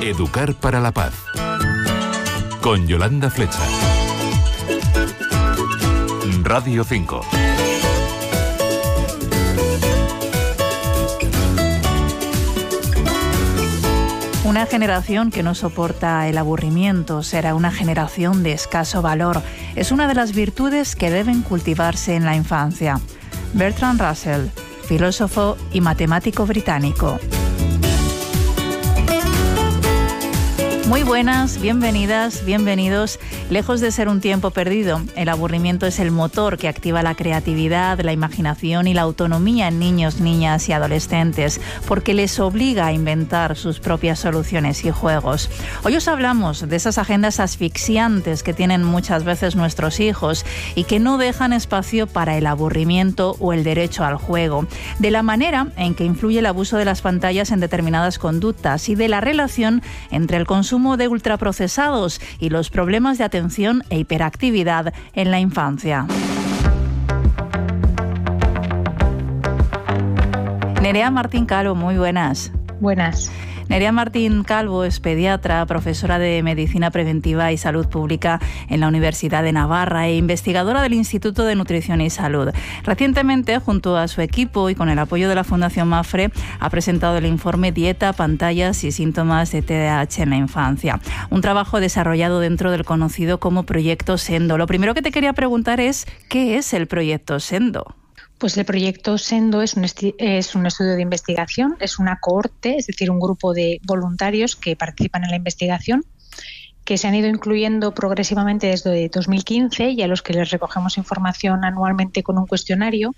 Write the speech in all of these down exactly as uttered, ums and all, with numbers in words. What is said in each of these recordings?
Educar para la paz. Con Yolanda Flecha. Radio cinco. Una generación que no soporta el aburrimiento será una generación de escaso valor. Es una de las virtudes que deben cultivarse en la infancia. Bertrand Russell, filósofo y matemático británico. Muy buenas, bienvenidas, bienvenidos. Lejos de ser un tiempo perdido, el aburrimiento es el motor que activa la creatividad, la imaginación y la autonomía en niños, niñas y adolescentes, porque les obliga a inventar sus propias soluciones y juegos. Hoy os hablamos de esas agendas asfixiantes que tienen muchas veces nuestros hijos y que no dejan espacio para el aburrimiento o el derecho al juego, de la manera en que influye el abuso de las pantallas en determinadas conductas y de la relación entre el consumo de ultraprocesados y los problemas de atención e hiperactividad en la infancia. Nerea Martín Calvo, muy buenas. Buenas. Nerea Martín Calvo es pediatra, profesora de Medicina Preventiva y Salud Pública en la Universidad de Navarra e investigadora del Instituto de Nutrición y Salud. Recientemente, junto a su equipo y con el apoyo de la Fundación Mafre, ha presentado el informe Dieta, pantallas y síntomas de T D A H en la infancia. Un trabajo desarrollado dentro del conocido como Proyecto Sendo. Lo primero que te quería preguntar es, ¿qué es el Proyecto Sendo? Pues el Proyecto Sendo es un, esti- es un estudio de investigación, es una cohorte, es decir, un grupo de voluntarios que participan en la investigación, que se han ido incluyendo progresivamente desde dos mil quince y a los que les recogemos información anualmente con un cuestionario.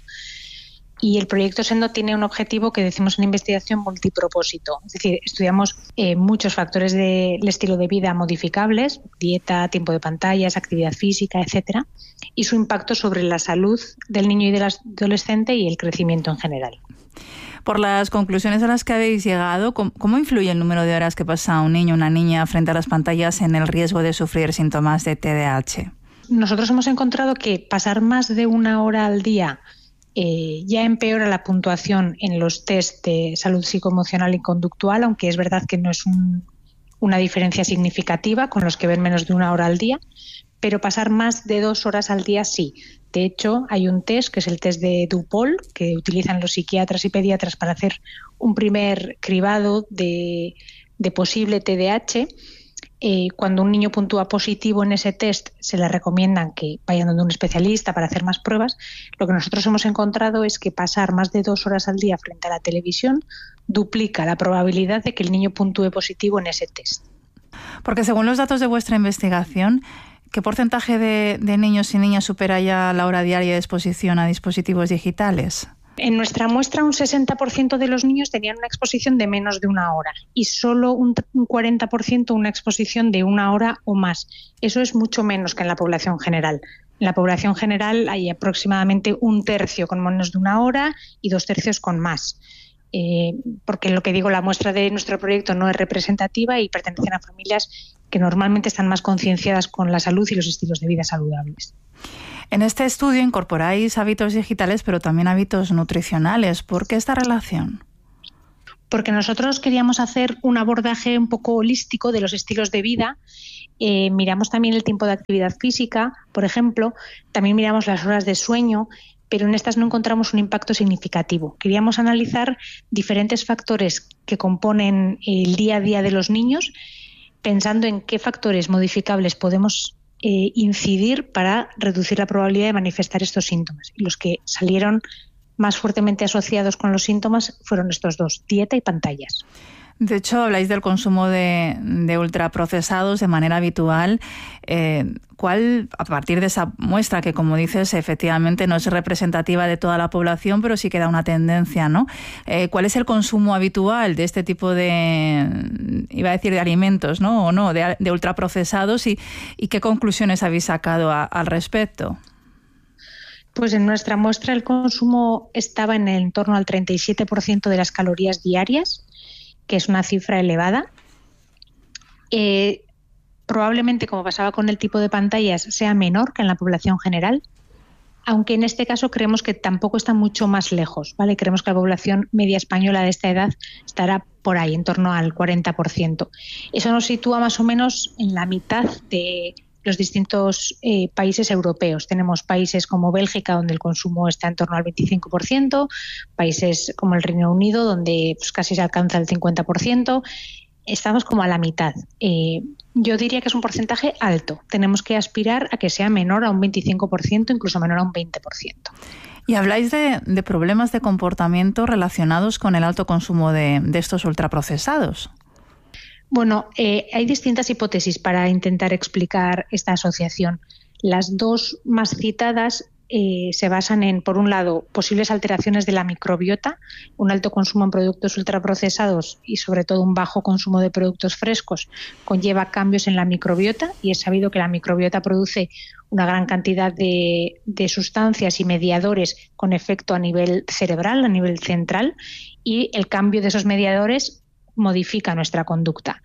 Y el Proyecto Sendo tiene un objetivo que decimos en investigación multipropósito. Es decir, estudiamos eh, muchos factores del estilo de vida modificables, dieta, tiempo de pantallas, actividad física, etcétera, y su impacto sobre la salud del niño y del adolescente y el crecimiento en general. Por las conclusiones a las que habéis llegado, ¿cómo influye el número de horas que pasa un niño o una niña frente a las pantallas en el riesgo de sufrir síntomas de T D A H? Nosotros hemos encontrado que pasar más de una hora al día Eh, ya empeora la puntuación en los test de salud psicoemocional y conductual, aunque es verdad que no es un, una diferencia significativa con los que ven menos de una hora al día, pero pasar más de dos horas al día sí. De hecho, hay un test que es el test de Dupol que utilizan los psiquiatras y pediatras para hacer un primer cribado de, de posible T D A H. Eh, cuando un niño puntúa positivo en ese test, se le recomiendan que vayan donde un especialista para hacer más pruebas. Lo que nosotros hemos encontrado es que pasar más de dos horas al día frente a la televisión duplica la probabilidad de que el niño puntúe positivo en ese test. Porque según los datos de vuestra investigación, ¿qué porcentaje de, de niños y niñas supera ya la hora diaria de exposición a dispositivos digitales? En nuestra muestra, un sesenta por ciento de los niños tenían una exposición de menos de una hora y solo un cuarenta por ciento una exposición de una hora o más. Eso es mucho menos que en la población general. En la población general hay aproximadamente un tercio con menos de una hora y dos tercios con más. Eh, porque lo que digo, la muestra de nuestro proyecto no es representativa y pertenecen a familias que normalmente están más concienciadas con la salud y los estilos de vida saludables. En este estudio incorporáis hábitos digitales, pero también hábitos nutricionales. ¿Por qué esta relación? Porque nosotros queríamos hacer un abordaje un poco holístico de los estilos de vida. Eh, miramos también el tiempo de actividad física, por ejemplo. También miramos las horas de sueño, pero en estas no encontramos un impacto significativo. Queríamos analizar diferentes factores que componen el día a día de los niños, pensando en qué factores modificables podemos Eh, incidir para reducir la probabilidad de manifestar estos síntomas. Y los que salieron más fuertemente asociados con los síntomas fueron estos dos, dieta y pantallas. De hecho, habláis del consumo de, de ultraprocesados de manera habitual. Eh, ¿Cuál, a partir de esa muestra, que como dices, efectivamente no es representativa de toda la población, pero sí que da una tendencia, ¿no? Eh, ¿Cuál es el consumo habitual de este tipo de, iba a decir de alimentos, ¿no? O no, de, de ultraprocesados y, y qué conclusiones habéis sacado a, al respecto? Pues en nuestra muestra el consumo estaba en el, en torno al treinta y siete por ciento de las calorías diarias, que es una cifra elevada. Eh, probablemente, como pasaba con el tipo de pantallas, sea menor que en la población general, aunque en este caso creemos que tampoco está mucho más lejos, ¿vale? Creemos que la población media española de esta edad estará por ahí, en torno al cuarenta por ciento. Eso nos sitúa más o menos en la mitad de los distintos eh, países europeos. Tenemos países como Bélgica, donde el consumo está en torno al veinticinco por ciento, países como el Reino Unido, donde pues, casi se alcanza el cincuenta por ciento. Estamos como a la mitad. Eh, yo diría que es un porcentaje alto. Tenemos que aspirar a que sea menor a un veinticinco por ciento, incluso menor a un veinte por ciento. Y habláis de, de problemas de comportamiento relacionados con el alto consumo de, de estos ultraprocesados. Bueno, eh, hay distintas hipótesis para intentar explicar esta asociación. Las dos más citadas eh, se basan en, por un lado, posibles alteraciones de la microbiota, un alto consumo en productos ultraprocesados y sobre todo un bajo consumo de productos frescos conlleva cambios en la microbiota, y es sabido que la microbiota produce una gran cantidad de, de sustancias y mediadores con efecto a nivel cerebral, a nivel central, y el cambio de esos mediadores modifica nuestra conducta.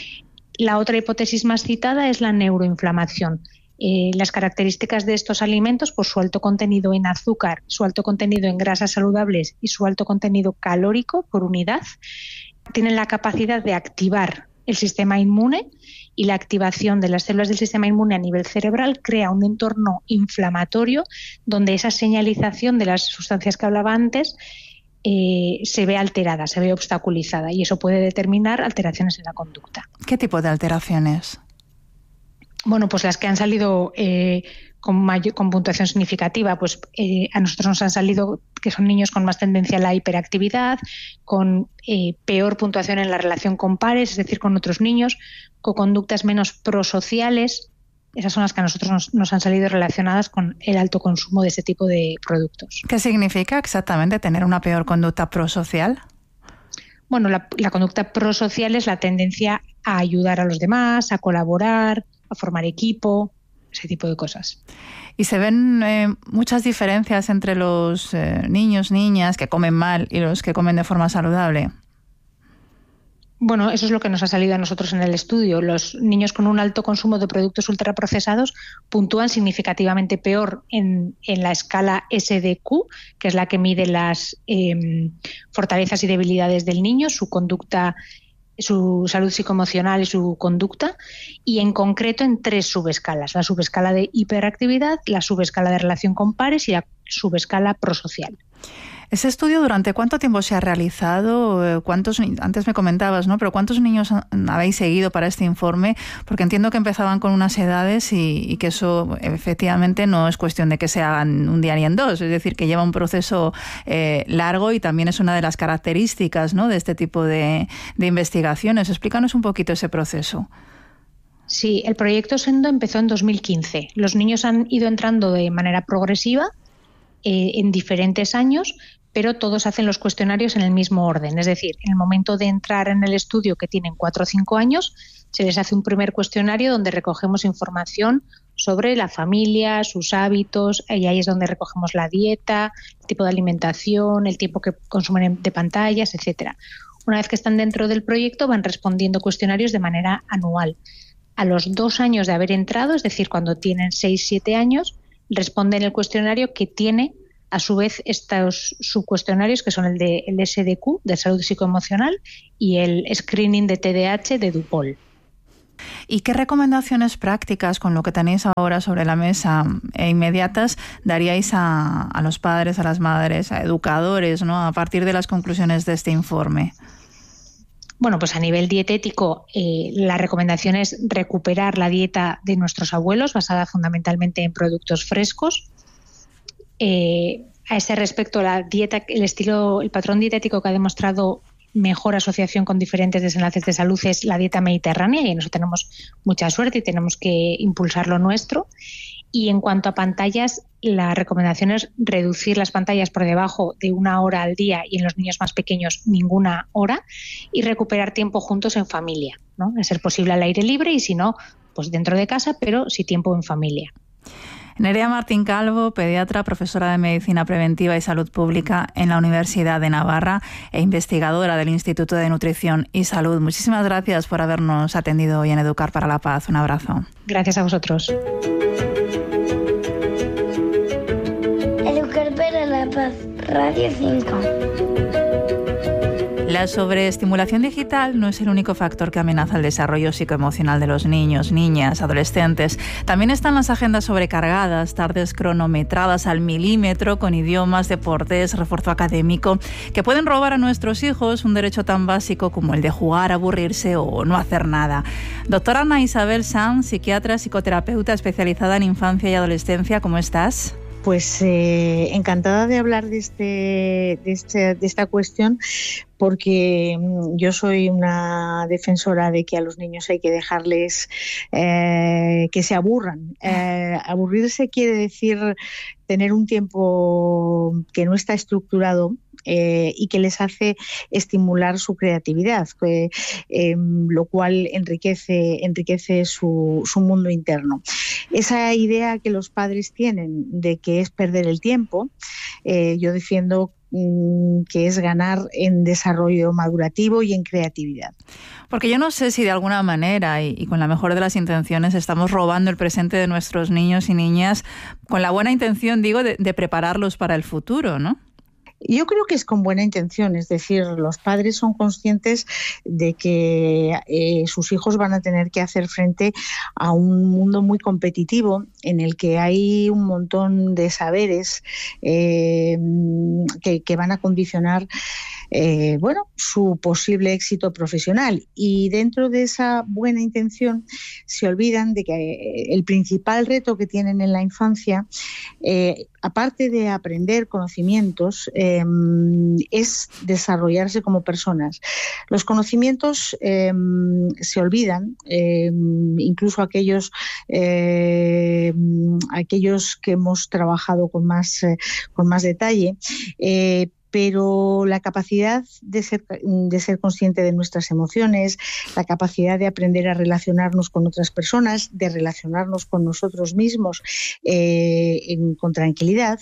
La otra hipótesis más citada es la neuroinflamación. Eh, las características de estos alimentos, por su alto contenido en azúcar, su alto contenido en grasas saludables y su alto contenido calórico por unidad, tienen la capacidad de activar el sistema inmune, y la activación de las células del sistema inmune a nivel cerebral crea un entorno inflamatorio donde esa señalización de las sustancias que hablaba antes Eh, se ve alterada, se ve obstaculizada, y eso puede determinar alteraciones en la conducta. ¿Qué tipo de alteraciones? Bueno, pues las que han salido eh, con, mayor, con puntuación significativa, pues eh, a nosotros nos han salido que son niños con más tendencia a la hiperactividad, con eh, peor puntuación en la relación con pares, es decir, con otros niños, con conductas menos prosociales. Esas son las que a nosotros nos, nos han salido relacionadas con el alto consumo de ese tipo de productos. ¿Qué significa exactamente tener una peor conducta prosocial? Bueno, la, la conducta prosocial es la tendencia a ayudar a los demás, a colaborar, a formar equipo, ese tipo de cosas. ¿Y se ven eh, muchas diferencias entre los eh, niños, niñas que comen mal y los que comen de forma saludable? Bueno, eso es lo que nos ha salido a nosotros en el estudio. Los niños con un alto consumo de productos ultraprocesados puntúan significativamente peor en, en la escala ese de cu, que es la que mide las eh, fortalezas y debilidades del niño, su conducta, su salud psicoemocional y su conducta, y en concreto en tres subescalas: la subescala de hiperactividad, la subescala de relación con pares y la subescala prosocial. ¿Ese estudio durante cuánto tiempo se ha realizado? ¿Cuántos, antes me comentabas, ¿no? Pero ¿cuántos niños habéis seguido para este informe? Porque entiendo que empezaban con unas edades y, y que eso efectivamente no es cuestión de que se hagan un día ni en dos, es decir, que lleva un proceso eh, largo, y también es una de las características, ¿no?, de este tipo de, de investigaciones. Explícanos un poquito ese proceso. Sí, el proyecto Sendo empezó en dos mil quince. Los niños han ido entrando de manera progresiva eh, en diferentes años, pero todos hacen los cuestionarios en el mismo orden. Es decir, en el momento de entrar en el estudio, que tienen cuatro o cinco años, se les hace un primer cuestionario donde recogemos información sobre la familia, sus hábitos, y ahí es donde recogemos la dieta, el tipo de alimentación, el tiempo que consumen de pantallas, etcétera. Una vez que están dentro del proyecto, van respondiendo cuestionarios de manera anual. A los dos años de haber entrado, es decir, cuando tienen seis siete años, responden el cuestionario, que tiene a su vez estos subcuestionarios, que son el de el ese de cu, de salud psicoemocional, y el screening de te de ache de Dupol. ¿Y qué recomendaciones prácticas, con lo que tenéis ahora sobre la mesa e inmediatas, daríais a, a los padres, a las madres, a educadores, ¿no?, a partir de las conclusiones de este informe? Bueno, pues a nivel dietético, eh, la recomendación es recuperar la dieta de nuestros abuelos, basada fundamentalmente en productos frescos. Eh, a ese respecto, la dieta, el estilo, el patrón dietético que ha demostrado mejor asociación con diferentes desenlaces de salud es la dieta mediterránea, y en eso tenemos mucha suerte y tenemos que impulsar lo nuestro. Y en cuanto a pantallas, la recomendación es reducir las pantallas por debajo de una hora al día, y en los niños más pequeños ninguna hora, y recuperar tiempo juntos en familia, ¿no? A ser posible al aire libre, y si no, pues dentro de casa, pero sí tiempo en familia. Nerea Martín Calvo, pediatra, profesora de Medicina Preventiva y Salud Pública en la Universidad de Navarra e investigadora del Instituto de Nutrición y Salud. Muchísimas gracias por habernos atendido hoy en Educar para la Paz. Un abrazo. Gracias a vosotros. Radio cinco. La sobreestimulación digital no es el único factor que amenaza el desarrollo psicoemocional de los niños, niñas, adolescentes. También están las agendas sobrecargadas, tardes cronometradas al milímetro con idiomas, deportes, refuerzo académico, que pueden robar a nuestros hijos un derecho tan básico como el de jugar, aburrirse o no hacer nada. Doctora Ana Isabel Sanz, psiquiatra, psicoterapeuta especializada en infancia y adolescencia, ¿cómo estás? Pues eh, encantada de hablar de, este, de, este, de esta cuestión, porque yo soy una defensora de que a los niños hay que dejarles eh, que se aburran. Eh, aburrirse quiere decir tener un tiempo que no está estructurado eh, y que les hace estimular su creatividad, que, eh, lo cual enriquece, enriquece su, su mundo interno. Esa idea que los padres tienen de que es perder el tiempo, eh, yo defiendo que es ganar en desarrollo madurativo y en creatividad. Porque yo no sé si de alguna manera y, y con la mejor de las intenciones estamos robando el presente de nuestros niños y niñas con la buena intención, digo, de, de prepararlos para el futuro, ¿no? Yo creo que es con buena intención, es decir, los padres son conscientes de que eh, sus hijos van a tener que hacer frente a un mundo muy competitivo en el que hay un montón de saberes eh, que, que van a condicionar Eh, bueno, su posible éxito profesional, y dentro de esa buena intención se olvidan de que el principal reto que tienen en la infancia, eh, aparte de aprender conocimientos, eh, es desarrollarse como personas. Los conocimientos eh, se olvidan, eh, incluso aquellos, eh, aquellos que hemos trabajado con más, eh, con más detalle, eh, pero la capacidad de ser, de ser consciente de nuestras emociones, la capacidad de aprender a relacionarnos con otras personas, de relacionarnos con nosotros mismos eh, en, con tranquilidad,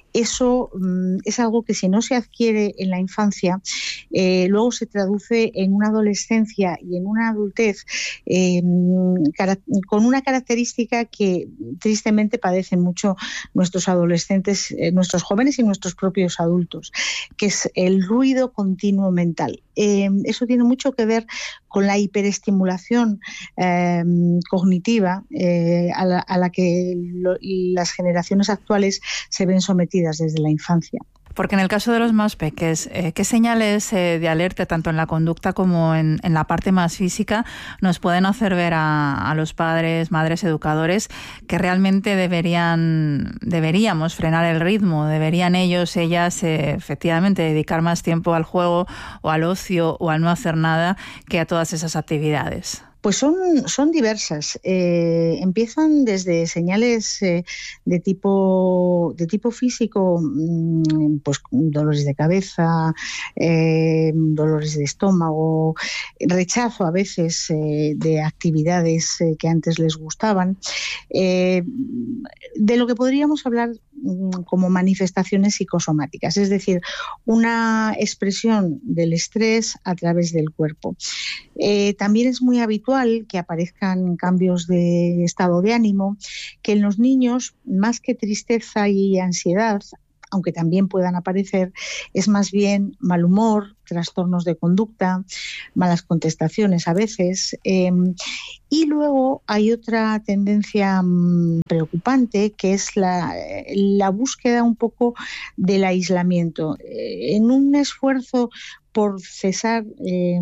eso um, es algo que si no se adquiere en la infancia, eh, luego se traduce en una adolescencia y en una adultez eh, cara- con una característica que tristemente padecen mucho nuestros adolescentes, eh, nuestros jóvenes y nuestros propios adultos, que es el ruido continuo mental. Eh, eso tiene mucho que ver con la hiperestimulación eh, cognitiva eh, a, la, a la que lo, las generaciones actuales se ven sometidas desde la infancia. Porque en el caso de los más peques, eh, ¿qué señales eh, de alerta, tanto en la conducta como en, en la parte más física, nos pueden hacer ver a, a los padres, madres, educadores, que realmente deberían, deberíamos frenar el ritmo, deberían ellos, ellas, eh, efectivamente, dedicar más tiempo al juego o al ocio o al no hacer nada que a todas esas actividades? Pues son, son diversas. Eh, empiezan desde señales eh, de tipo de tipo físico, mmm, pues dolores de cabeza, eh, dolores de estómago, rechazo a veces eh, de actividades eh, que antes les gustaban, eh, de lo que podríamos hablar mmm, como manifestaciones psicosomáticas, es decir, una expresión del estrés a través del cuerpo. Eh, también es muy habitual que aparezcan cambios de estado de ánimo, que en los niños, más que tristeza y ansiedad, aunque también puedan aparecer, es más bien mal humor, trastornos de conducta, malas contestaciones a veces. Eh, y luego hay otra tendencia mmm, preocupante, que es la, la búsqueda un poco del aislamiento. Eh, en un esfuerzo por cesar eh,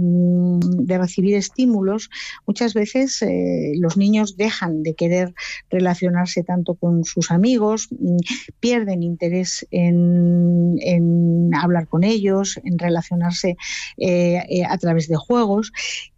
de recibir estímulos, muchas veces eh, los niños dejan de querer relacionarse tanto con sus amigos, pierden interés en, en hablar con ellos, en relacionarse eh, eh, a través de juegos,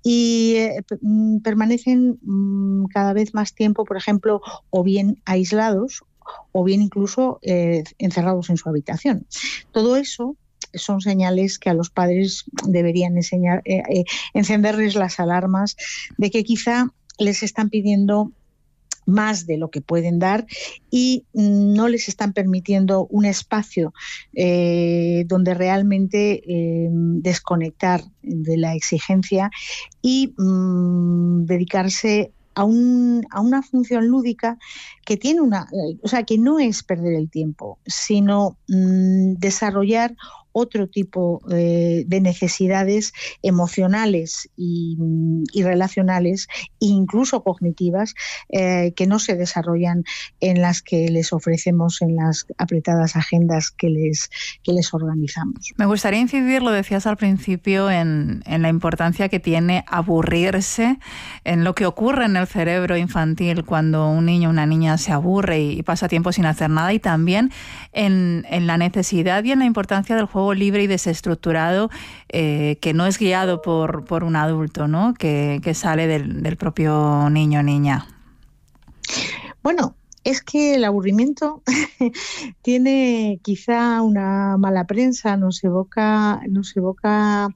y eh, permanecen mm, cada vez más tiempo, por ejemplo, o bien aislados o bien incluso eh, encerrados en su habitación. Todo eso son señales que a los padres deberían enseñar, eh, eh, encenderles las alarmas de que quizá les están pidiendo más de lo que pueden dar y no les están permitiendo un espacio eh, donde realmente eh, desconectar de la exigencia y mm, dedicarse a, un, a una función lúdica que tiene una, o sea, que no es perder el tiempo, sino mmm, desarrollar otro tipo eh, de necesidades emocionales y, y relacionales, e incluso cognitivas, eh, que no se desarrollan en las que les ofrecemos en las apretadas agendas que les, que les organizamos. Me gustaría incidir, lo decías al principio, en, en la importancia que tiene aburrirse, en lo que ocurre en el cerebro infantil cuando un niño o una niña se aburre y, y pasa tiempo sin hacer nada, y también en, en la necesidad y en la importancia del juego libre y desestructurado, eh, que no es guiado por, por un adulto, ¿no? Que, que sale del, del propio niño o niña. Bueno, es que el aburrimiento tiene quizá una mala prensa, nos evoca, nos evoca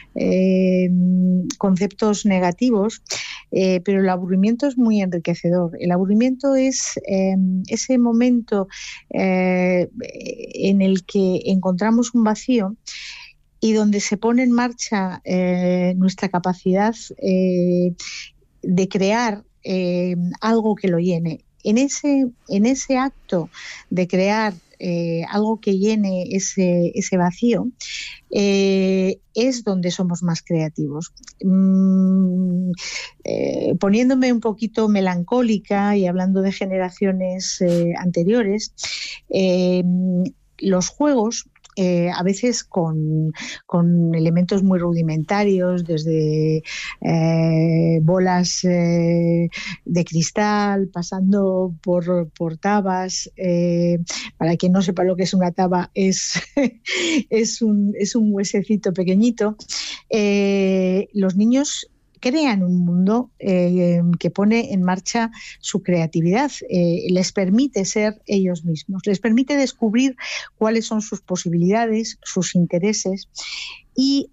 eh, conceptos negativos, eh, pero el aburrimiento es muy enriquecedor. El aburrimiento es eh, ese momento eh, en el que encontramos un vacío y donde se pone en marcha eh, nuestra capacidad eh, de crear eh, algo que lo llene. En ese, en ese acto de crear eh, algo que llene ese, ese vacío, eh, es donde somos más creativos. Mm, eh, poniéndome un poquito melancólica y hablando de generaciones eh, anteriores, eh, los juegos, Eh, a veces con, con elementos muy rudimentarios, desde eh, bolas eh, de cristal, pasando por, por tabas. Eh, para quien no sepa lo que es una taba, es, es, un, es un huesecito pequeñito. Eh, los niños crean un mundo eh, que pone en marcha su creatividad, eh, les permite ser ellos mismos, les permite descubrir cuáles son sus posibilidades, sus intereses, y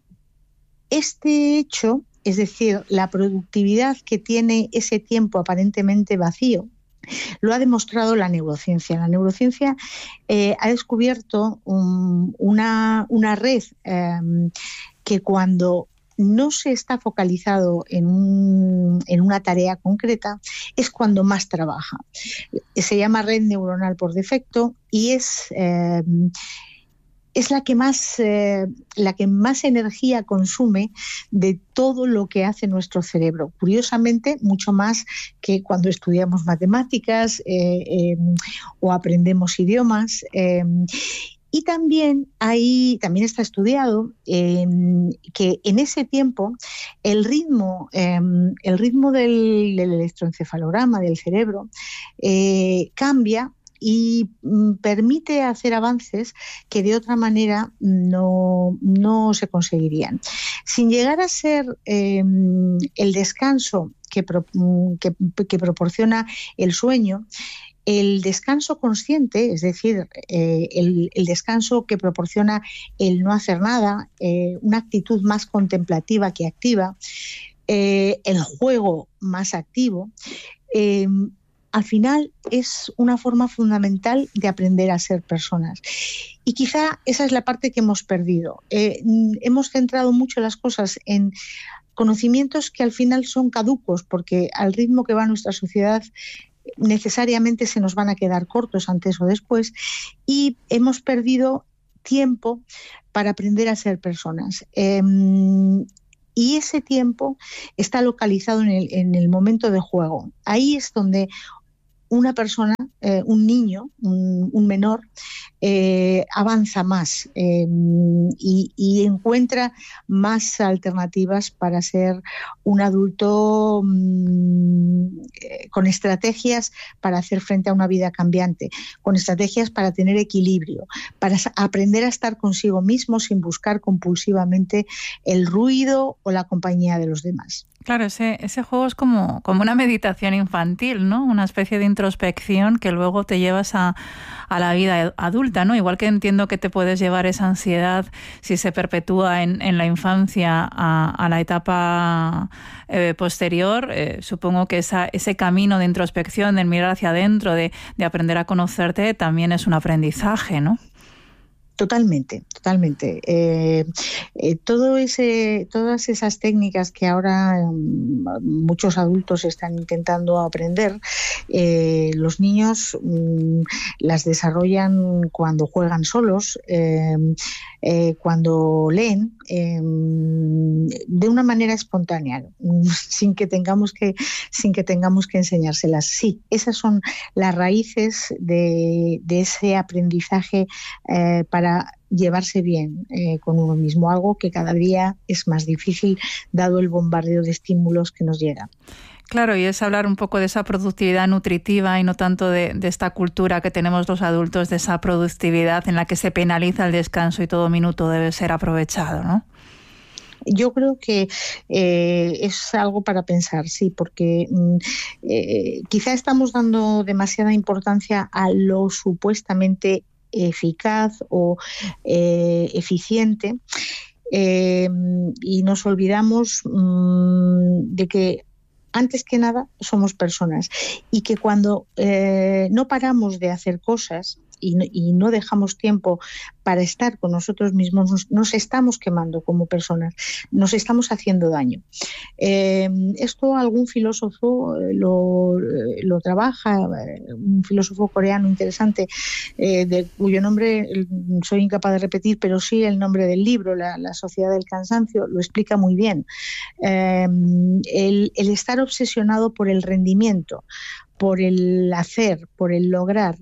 este hecho, es decir, la productividad que tiene ese tiempo aparentemente vacío, lo ha demostrado la neurociencia. La neurociencia eh, ha descubierto un, una, una red eh, que cuando no se está focalizado en, un, en una tarea concreta, es cuando más trabaja. Se llama red neuronal por defecto y es, eh, es la que más, eh, la que más energía consume de todo lo que hace nuestro cerebro. Curiosamente, mucho más que cuando estudiamos matemáticas eh, eh, o aprendemos idiomas. Eh, Y también hay, también está estudiado eh, que en ese tiempo el ritmo, eh, el ritmo del, del electroencefalograma del cerebro eh, cambia y mm, permite hacer avances que de otra manera no, no se conseguirían. Sin llegar a ser eh, el descanso que, pro, que, que proporciona el sueño, el descanso consciente, es decir, eh, el, el descanso que proporciona el no hacer nada, eh, una actitud más contemplativa que activa, eh, el juego más activo, eh, al final es una forma fundamental de aprender a ser personas. Y quizá esa es la parte que hemos perdido. Eh, hemos centrado mucho las cosas en conocimientos que al final son caducos, porque al ritmo que va nuestra sociedad necesariamente se nos van a quedar cortos antes o después, y hemos perdido tiempo para aprender a ser personas. Eh, y ese tiempo está localizado en el, en el momento de juego. Ahí es donde una persona, eh, un niño, un, un menor, eh, avanza más eh, y, y encuentra más alternativas para ser un adulto mmm, eh, con estrategias para hacer frente a una vida cambiante, con estrategias para tener equilibrio, para aprender a estar consigo mismo sin buscar compulsivamente el ruido o la compañía de los demás. Claro, ese, ese juego es como, como una meditación infantil, ¿no? Una especie de introspección que luego te llevas a, a la vida adulta, ¿no? Igual que entiendo que te puedes llevar esa ansiedad si se perpetúa en, en la infancia a, a la etapa eh, posterior, eh, supongo que esa, ese camino de introspección, de mirar hacia adentro, de, de aprender a conocerte, también es un aprendizaje, ¿no? Totalmente, totalmente. Eh, eh, todo ese, todas esas técnicas que ahora eh, muchos adultos están intentando aprender, eh, los niños mm, las desarrollan cuando juegan solos, eh, eh, cuando leen, eh, de una manera espontánea, sin que tengamos que, sin que tengamos que enseñárselas. Sí, esas son las raíces de, de ese aprendizaje eh, para llevarse bien eh, con uno mismo, algo que cada día es más difícil dado el bombardeo de estímulos que nos llega. Claro, y es hablar un poco de esa productividad nutritiva y no tanto de, de esta cultura que tenemos los adultos, de esa productividad en la que se penaliza el descanso y todo minuto debe ser aprovechado, ¿no? Yo creo que eh, es algo para pensar, sí, porque eh, quizá estamos dando demasiada importancia a lo supuestamente eficaz o eh, eficiente eh, y nos olvidamos mmm, de que antes que nada somos personas y que cuando eh, no paramos de hacer cosas y no, y no dejamos tiempo para estar con nosotros mismos, nos, nos estamos quemando como personas, nos estamos haciendo daño. Eh, esto algún filósofo lo, lo trabaja, un filósofo coreano interesante, eh, de cuyo nombre soy incapaz de repetir, pero sí el nombre del libro, La, la Sociedad del Cansancio, lo explica muy bien. Eh, el, el estar obsesionado por el rendimiento, por el hacer, por el lograr,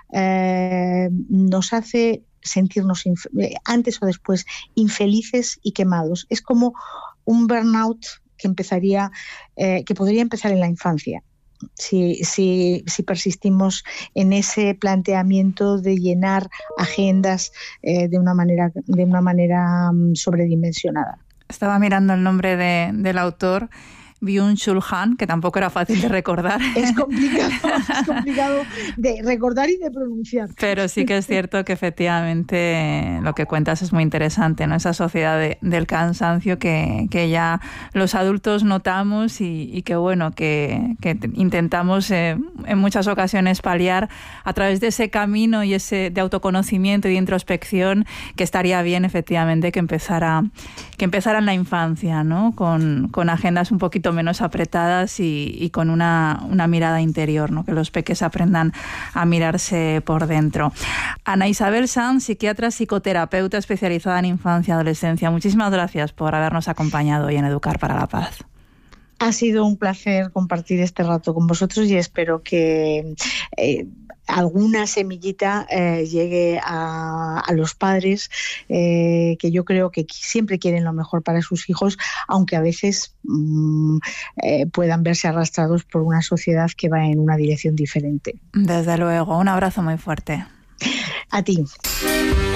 eh, nos hace sentirnos inf- antes o después infelices y quemados. Es como un burnout que empezaría, eh, que podría empezar en la infancia. Si, si, si persistimos en ese planteamiento de llenar agendas eh, de una manera, de una manera um, sobredimensionada. Estaba mirando el nombre de, del autor, Byung-Chul Han, que tampoco era fácil de recordar. Es complicado, es complicado de recordar y de pronunciar. Pero sí que es cierto que efectivamente lo que cuentas es muy interesante, ¿no? Esa sociedad de, del cansancio que, que ya los adultos notamos y, y que bueno, que, que intentamos eh, en muchas ocasiones paliar a través de ese camino y ese de autoconocimiento y de introspección, que estaría bien efectivamente que empezara, que empezara en la infancia, ¿no? Con, con agendas un poquito menos apretadas y, y con una, una mirada interior, ¿no? Que los peques aprendan a mirarse por dentro. Ana Isabel Sanz, psiquiatra, psicoterapeuta especializada en infancia y adolescencia. Muchísimas gracias por habernos acompañado hoy en Educar para la Paz. Ha sido un placer compartir este rato con vosotros y espero que eh, alguna semillita eh, llegue a, a los padres, eh, que yo creo que siempre quieren lo mejor para sus hijos, aunque a veces mmm, eh, puedan verse arrastrados por una sociedad que va en una dirección diferente. Desde luego, un abrazo muy fuerte. A ti.